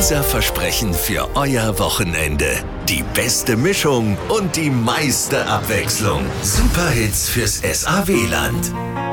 Unser Versprechen für euer Wochenende. Die beste Mischung und die meiste Abwechslung. Superhits fürs SAW-Land.